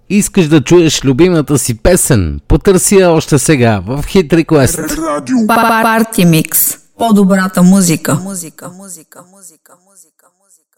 Искаш да чуеш любимата си песен? Потърси я още сега в Hit Request. Парти Микс. По-добрата музика.